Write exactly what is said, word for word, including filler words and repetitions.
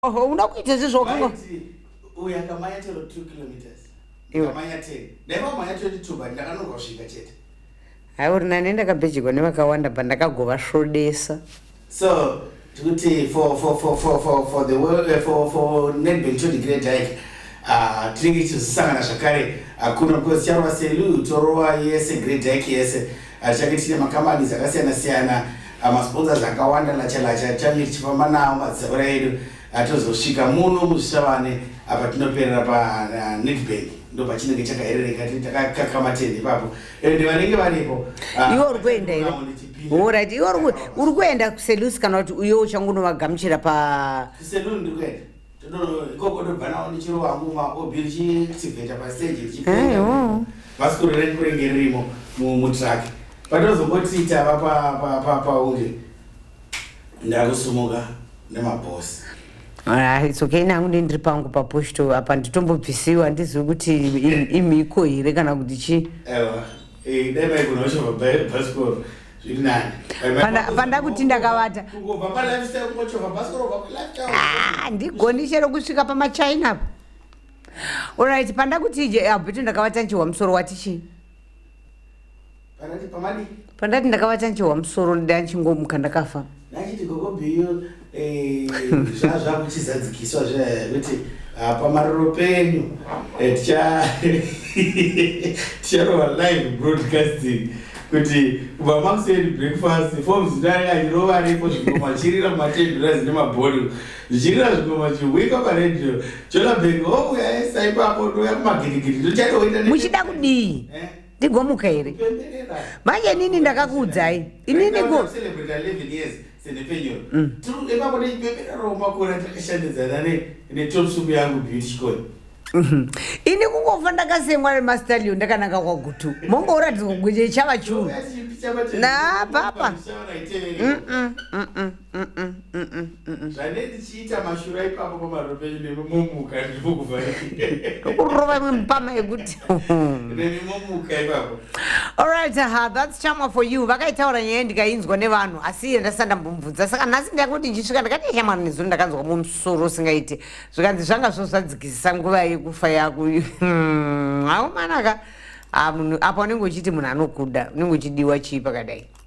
Oh, unakuita zizvo uya kamaya chero two kilometers. Kamaya ten. Never maya twenty-two but ndakanonga kusvika chete. Hauri nani ndakapejigwa nevakawanda pandakagova shodesa. So, kuti for for for for for for the world uh, for for Nedbank to the great hike. Ah, tinenge tichisangana zvakare akuna because charwa selu torowa yese great hike yese. Achake tine makamani dzakasiyana siyana, amasponsors akawanda lacha-lacha chami tichifamba nawo madzibura edu. Atozosvika muno muzvishavane apa tinoperera pa Nedbank ndo pachinenge chakaerereka takakamatende ipapo ende vanenge varipo iwo uri kuenda here alright iwo uri kuenda kuselusi kana kuti uyo uchangunovagamuchira pa selu ndiri kuenda todo ikoko ndobva nawo ndichiro wangu maobhi richivheta pastage richipinda bhasikoro rengu renge ririmo mutraki patozongoti tava paunge ndakusumuka nemabhosi. Ah, it's okay nangu ndiri pangu paposto apa nditombobvisiwa ndizivi kuti imhiko here kana kuti chi. Ewa, eh dai mai kuno shova bhasikoro zviri nani. Panda kuti ndakavata. Kungobva pa lifestyle kungochova bhasikoro pa lifestyle. Ah, ndigoni chero kusvika pa maChina. Alright, panda kuti abhuti ndakavata nchiwa musoro wati chi. Pandati pamadi? Pandati ndakavata nchiwa musoro ndanchingomuka ndakafa. Nachiti gogo biyo eh zvazva kuchizadzikiswa zvekuti pamaroro penyu ticha ticha live broadcasting kuti kubva makuseni breakfast forms ndari achirova ripo zvigoma chirira mumatendura zine mabhodi zvichirira zvigoma chiwika paradio Jola Bheki ouya esa ipapo ndoya kumagirigiri ndochatoita muchida kudii ndigomuka here manje nini ndakakuudzai inini go celebrate eleven years senepenyo turu ipapo ndipepera roma kora takashandidzana ne ne top soup yangu beauty coin ini kungofa ndakasemwa nemastallion ndakanaka kwagutu mongo uratidza kugweje chava churu na papa zvane ndichiita mashura ipapo pamaroro penyu nemumomuka ndipokuvhariki kurova imwe mupama yekuti nemumomuka ipapo. Alright, uh, that's Chama for you. Vakaitaura nyaya ndikainzwa nevanhu asi ndasanda ndambomubvunza saka nhasi ndakuti ndichisvika ndakati Chama nezuro ndakanzwa mumusoro usingaiti zvikanzi zvanga zvozadzikisisa nguva yekufa yako haumanaka apo unenge uchiti munhu anokuda unenge uchidiwa chii pakadai.